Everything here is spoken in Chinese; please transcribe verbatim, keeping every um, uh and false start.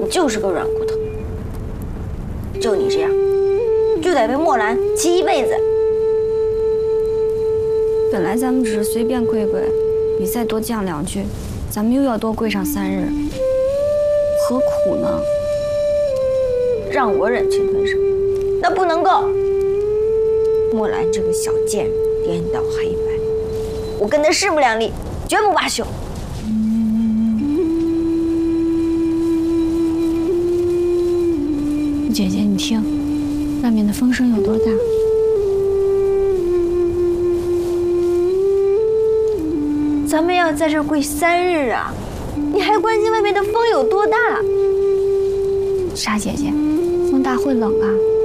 就是个软骨头。就你这样，就得被墨兰骑一辈子。 本来咱们只是随便跪跪，你再多犟两句，咱们又要多跪上三日，何苦呢？ 让我忍气吞声，那不能够。墨兰这个小贱人，颠倒黑白，我跟她势不两立，绝不罢休。 姐姐，你听，外面的风声有多大？ 咱们要在这儿跪三日啊，你还关心外面的风有多大？ 傻姐姐，风大会冷啊。